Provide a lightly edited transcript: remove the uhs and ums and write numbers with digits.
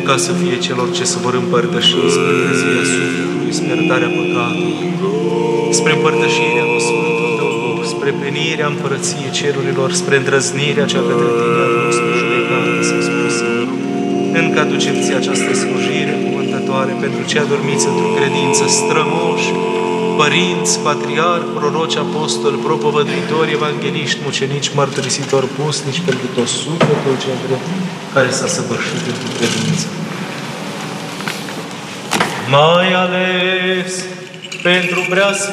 ca să fie celor ce se vor împărtăși spre trezvia sufletului, spre iertarea păcatului, spre împărtășirea cu Sfântul Tău Duh, spre plinirea împărăției cerurilor, spre îndrăznirea cea către Tine a nostru judecată, să spusă. Încă aducem Ție această slujire cuvântătoare pentru cei adormiți într-o credință, strămoși, părinți, patriarhi, proroci, apostoli, propovăduitori, evangeliști, mucenici, mărturisitori, pusnici, pentru tot sufletul cel drept care s-a săvârșit într-o credință. Mai ales pentru prea